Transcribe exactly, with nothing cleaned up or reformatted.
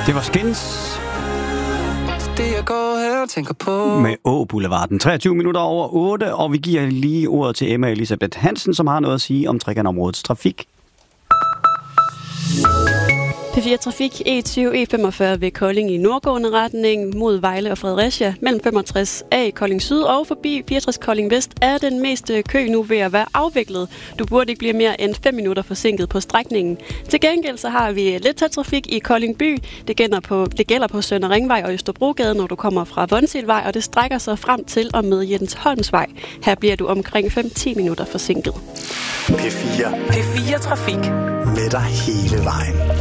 Det var Skins. Det jeg går her og tænker på. Med Å-boulevarden. treogtyve minutter over otte, og vi giver lige ordet til Emma Elisabeth Hansen, som har noget at sige om trekantområdets trafik. P fire Trafik E tyve E femogfyrre ved Kolding i nordgående retning mod Vejle og Fredericia mellem femogtres A Kolding Syd og forbi fireogtres Kolding Vest er den meste kø nu ved at være afviklet. Du burde ikke blive mere end fem minutter forsinket på strækningen. Til gengæld så har vi lidt tæt trafik i Kolding By. Det gælder på, det gælder på Sønder Ringvej og Østerbrogade, når du kommer fra Vonsilvej, og det strækker sig frem til og med Jensholmsvej. Her bliver du omkring fem til ti minutter forsinket. P fire. P fire Trafik. Med dig hele vejen.